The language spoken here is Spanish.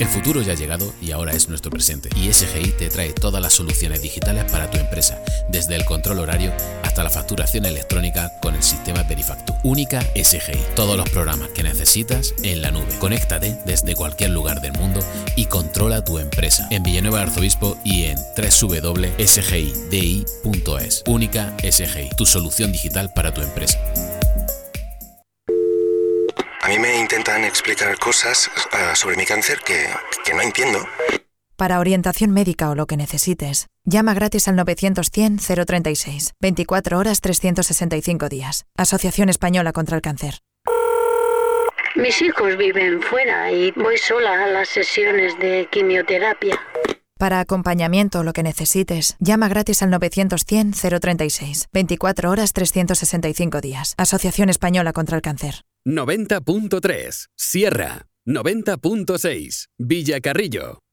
El futuro ya ha llegado y ahora es nuestro presente. Y SGI te trae todas las soluciones digitales para tu empresa, desde el control horario hasta la facturación electrónica con el sistema Verifactu. Única SGI. Todos los programas que necesitas en la nube. Conéctate desde cualquier lugar del mundo y controla tu empresa. En Villanueva de Arzobispo y en www.sgidi.es. Única SGI. Tu solución digital para tu empresa. A mí me intentan explicar cosas sobre mi cáncer que no entiendo. Para orientación médica o lo que necesites, llama gratis al 900-100-036. 24 horas, 365 días. Asociación Española contra el Cáncer. Mis hijos viven fuera y voy sola a las sesiones de quimioterapia. Para acompañamiento o lo que necesites, llama gratis al 900-100-036. 24 horas, 365 días. Asociación Española contra el Cáncer. 90.3 Sierra, 90.6 Villacarrillo,